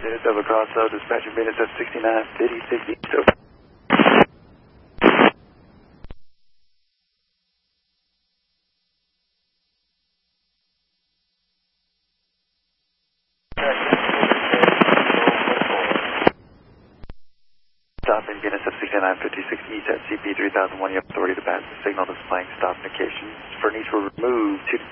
Double cross, dispatcher minutes at 69, 50, 60. So. Stop in Guinness at 69, 50, 60 East at CP 3001. You have authority to pass the signal displaying stop indications. For needs were removed to